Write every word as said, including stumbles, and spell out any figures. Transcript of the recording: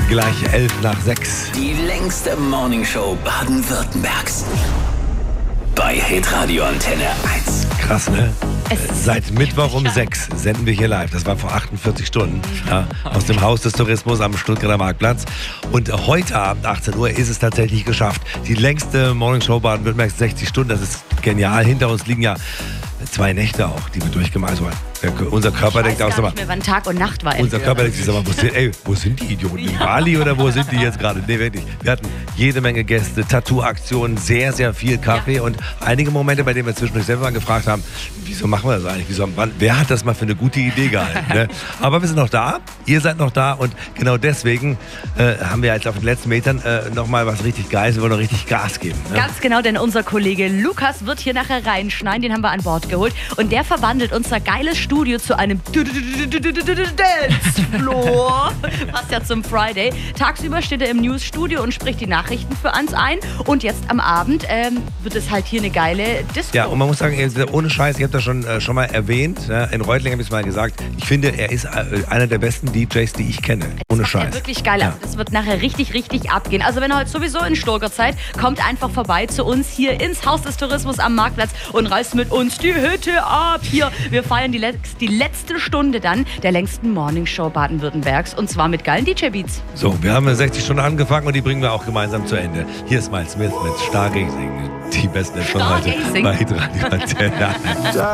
Gleich elf nach sechs. Die längste Morningshow Baden-Württembergs. Bei Hitradio Antenne eins. Krass, ne? Es Seit Mittwoch um sechs senden wir hier live. Das war vor achtundvierzig Stunden. Ja, aus dem Haus des Tourismus am Stuttgarter Marktplatz. Und heute Abend, achtzehn Uhr, ist es tatsächlich geschafft. Die längste Morningshow Baden-Württembergs, sechzig Stunden. Das ist genial. Hinter uns liegen ja zwei Nächte auch, die wir durchgemacht haben. Der, unser Körper ich denkt weiß auch gar so nicht mehr, wann Tag und Nacht war. Unser Körper denkt sich, sag mal, wo sind, ey, wo sind die Idioten? In Bali oder wo sind die jetzt gerade? Nee, wirklich. Wir hatten jede Menge Gäste, Tattoo-Aktionen, sehr, sehr viel Kaffee Ja. und einige Momente, bei denen wir zwischendurch selber mal gefragt haben, wieso machen wir das eigentlich? Wieso, wann, wer hat das mal für eine gute Idee gehalten? Ne? Aber wir sind noch da, ihr seid noch da und genau deswegen äh, haben wir jetzt auf den letzten Metern äh, nochmal was richtig Geiles, wir wollen noch richtig Gas geben. Ne? Ganz genau, denn unser Kollege Lukas wird hier nachher reinschneiden, den haben wir an Bord geholt und der verwandelt unser geiles Studio zu einem Dancefloor. Passt ja zum Friday. Tagsüber steht er im Newsstudio und spricht die Nachrichten für uns ein und jetzt am Abend ähm, wird es halt hier eine geile Disco. Ja, und man muss sagen, ohne Scheiß, ich habe das schon, äh, schon mal erwähnt, ne? In Reutlingen habe ich es mal gesagt, ich finde, er ist äh, einer der besten D Js, die ich kenne. Ohne Das macht Scheiß. er wirklich geil. Ja. Also das wird nachher richtig, richtig abgehen. Also wenn ihr heute sowieso in Sturger seid, kommt einfach vorbei zu uns hier ins Haus des Tourismus am Marktplatz und reißt mit uns die Hütte ab. Hier, wir feiern die, Letz-, die letzte Stunde dann der längsten Morningshow Baden-Württembergs und zwar mit geilen D J-Beats. So, wir haben sechzig Stunden angefangen und die bringen wir auch gemeinsam zu Ende. Hier ist Miles Smith mit Stargazing. Die besten schon heute Stargazing. bei Hitradio Antenne.